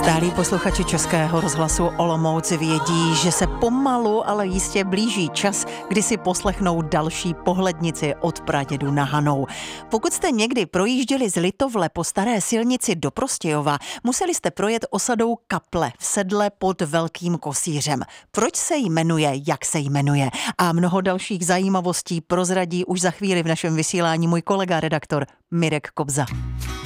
Stálí posluchači Českého rozhlasu Olomouc vědí, že se pomalu, ale jistě blíží čas, kdy si poslechnou další pohlednici od pradědu na Hanou. Pokud jste někdy projížděli z Litovle po staré silnici do Prostějova, museli jste projet osadou Kaple v sedle pod Velkým Kosířem. Proč se jmenuje, jak se jmenuje? A mnoho dalších zajímavostí prozradí už za chvíli v našem vysílání můj kolega redaktor Mirek Kobza.